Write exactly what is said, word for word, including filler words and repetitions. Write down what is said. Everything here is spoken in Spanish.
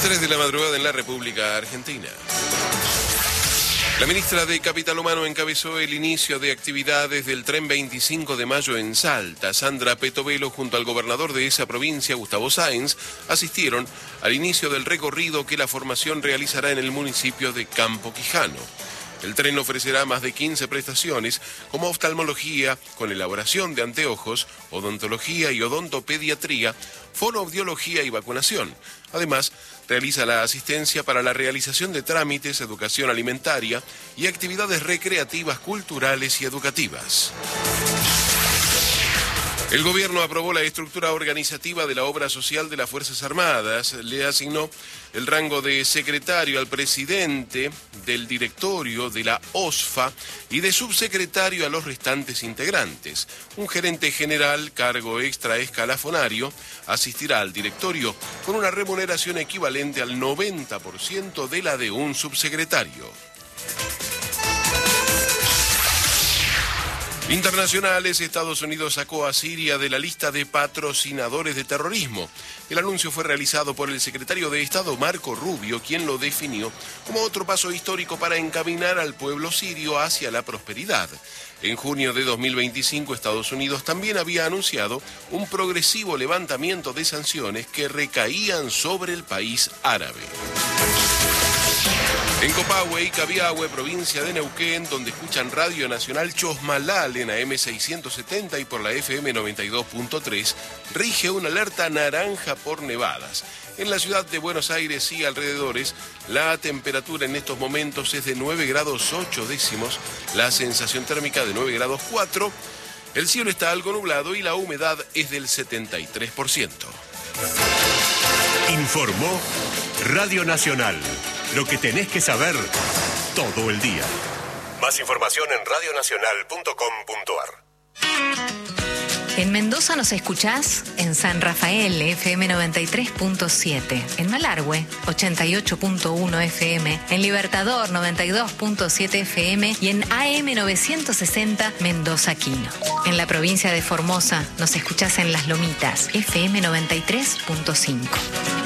tres de la madrugada en la República Argentina. La ministra de Capital Humano encabezó el inicio de actividades del tren veinticinco de mayo en Salta. Sandra Petovelo, junto al gobernador de esa provincia, Gustavo Sáenz, asistieron al inicio del recorrido que la formación realizará en el municipio de Campo Quijano. El tren ofrecerá más de quince prestaciones, como oftalmología, con elaboración de anteojos, odontología y odontopediatría, fonoaudiología y vacunación. Además, realiza la asistencia para la realización de trámites, educación alimentaria y actividades recreativas, culturales y educativas. El gobierno aprobó la estructura organizativa de la obra social de las Fuerzas Armadas. Le asignó el rango de secretario al presidente, del directorio de la O S F A y de subsecretario a los restantes integrantes. Un gerente general, cargo extra escalafonario, asistirá al directorio con una remuneración equivalente al noventa por ciento de la de un subsecretario. Internacionales, Estados Unidos sacó a Siria de la lista de patrocinadores de terrorismo. El anuncio fue realizado por el secretario de Estado Marco Rubio, quien lo definió como otro paso histórico para encaminar al pueblo sirio hacia la prosperidad. En junio de dos mil veinticinco, Estados Unidos también había anunciado un progresivo levantamiento de sanciones que recaían sobre el país árabe. En Copahue y Cabiahue, provincia de Neuquén, donde escuchan Radio Nacional Chosmalal en A M seiscientos setenta y por la F M noventa y dos punto tres, rige una alerta naranja por nevadas. En la ciudad de Buenos Aires y alrededores, la temperatura en estos momentos es de nueve grados ocho décimos, la sensación térmica de nueve grados cuatro, el cielo está algo nublado y la humedad es del setenta y tres por ciento. Informó Radio Nacional. Lo que tenés que saber todo el día. Más información en radio nacional punto com punto a r. En Mendoza nos escuchás en San Rafael, F M noventa y tres punto siete. En Malargüe, ochenta y ocho punto uno F M. En Libertador, noventa y dos punto siete F M. Y en A M novecientos sesenta, Mendoza Quino. En la provincia de Formosa nos escuchás en Las Lomitas, F M noventa y tres punto cinco.